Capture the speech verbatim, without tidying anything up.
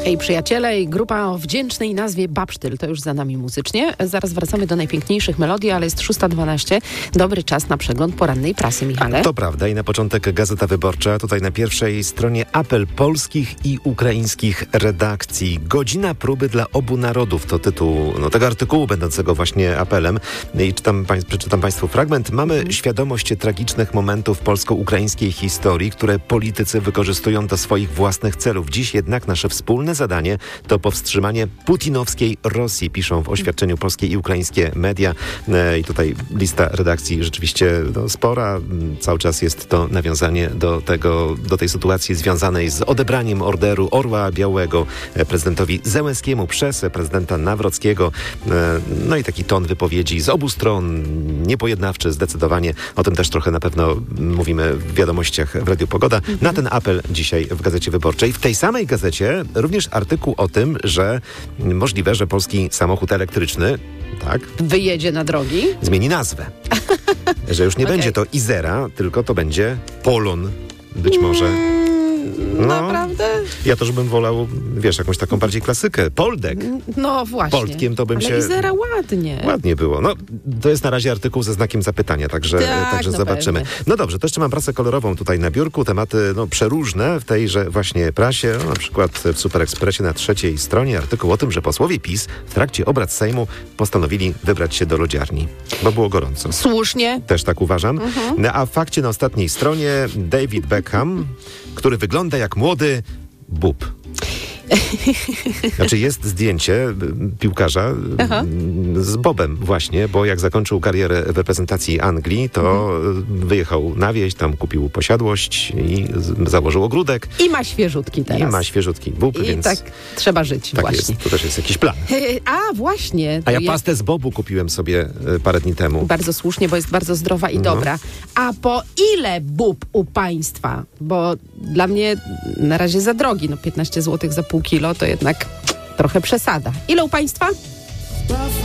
Hej przyjaciele i grupa o wdzięcznej nazwie Babsztyl. To już za nami muzycznie. Zaraz wracamy do najpiękniejszych melodii, ale jest szósta dwanaście. Dobry czas na przegląd porannej prasy, Michale. To prawda i na początek Gazeta Wyborcza. Tutaj na pierwszej stronie apel polskich i ukraińskich redakcji. Godzina próby dla obu narodów. To tytuł no, tego artykułu będącego właśnie apelem. I czytam, przeczytam Państwu fragment. Mamy hmm. świadomość tragicznych momentów polsko-ukraińskiej historii, które politycy wykorzystują do swoich własnych celów. Dziś jednak nasze wspólne zadanie to powstrzymanie putinowskiej Rosji, piszą w oświadczeniu polskie i ukraińskie media. I tutaj lista redakcji rzeczywiście no, spora. Cały czas jest to nawiązanie do tego, do tej sytuacji związanej z odebraniem orderu Orła Białego prezydentowi Zełenskiemu przez prezydenta Nawrockiego. No i taki ton wypowiedzi z obu stron, niepojednawczy zdecydowanie. O tym też trochę na pewno mówimy w wiadomościach w Radiu Pogoda. Mhm. Na ten apel dzisiaj w Gazecie Wyborczej. W tej samej gazecie również artykuł o tym, że możliwe, że polski samochód elektryczny tak, wyjedzie na drogi. Zmieni nazwę. Że już nie okay. będzie to Izera, tylko to będzie Polon. Być może. No, naprawdę? Ja też bym wolał, wiesz, jakąś taką bardziej klasykę. Poldek. No właśnie. Poldkiem to bym Ale się... Izera ładnie. Ładnie było. No, to jest na razie artykuł ze znakiem zapytania, także, tak, także no zobaczymy. pewnie. No dobrze, to jeszcze mam prasę kolorową tutaj na biurku. Tematy no, przeróżne w tejże właśnie prasie. No, na przykład w Super Expressie na trzeciej stronie artykuł o tym, że posłowie PiS w trakcie obrad Sejmu postanowili wybrać się do lodziarni, bo było gorąco. Słusznie. Też tak uważam. Mhm. No, a w fakcie na ostatniej stronie David Beckham, który wygląda jak młody bób. Znaczy jest zdjęcie Piłkarza Aha. z Bobem właśnie, bo jak zakończył karierę w reprezentacji Anglii, to mhm. wyjechał na wieś, tam kupił posiadłość i założył ogródek. I ma świeżutki teraz. I ma świeżutki bób, I więc... tak trzeba żyć tak właśnie. Jest, to też jest jakiś plan. A właśnie. A ja jest... pastę z bobu kupiłem sobie parę dni temu. Bardzo słusznie, bo jest bardzo zdrowa i no. dobra. A po ile bób u państwa? Bo dla mnie na razie za drogi. No piętnaście złotych za pół kilo to jednak trochę przesada. Ile u państwa?